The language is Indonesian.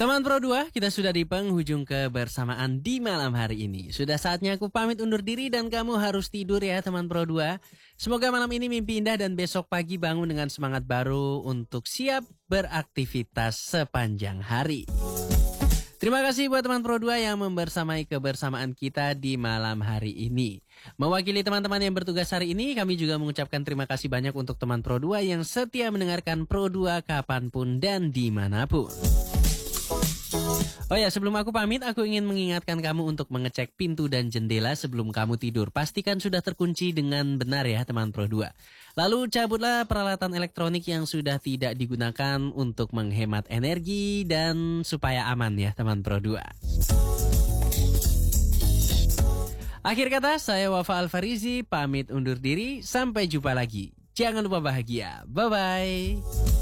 Teman Pro 2, kita sudah di penghujung kebersamaan di malam hari ini. Sudah saatnya aku pamit undur diri dan kamu harus tidur ya teman Pro 2. Semoga malam ini mimpi indah dan besok pagi bangun dengan semangat baru untuk siap beraktivitas sepanjang hari. Terima kasih buat teman Pro 2 yang membersamai kebersamaan kita di malam hari ini. Mewakili teman-teman yang bertugas hari ini, kami juga mengucapkan terima kasih banyak untuk teman Pro 2 yang setia mendengarkan Pro 2 kapanpun dan dimanapun. Oh ya, sebelum aku pamit, aku ingin mengingatkan kamu untuk mengecek pintu dan jendela sebelum kamu tidur. Pastikan sudah terkunci dengan benar ya teman Pro 2. Lalu cabutlah peralatan elektronik yang sudah tidak digunakan untuk menghemat energi dan supaya aman ya teman Pro 2. Akhir kata, saya Wafa Alfarizi pamit undur diri. Sampai jumpa lagi. Jangan lupa bahagia. Bye-bye.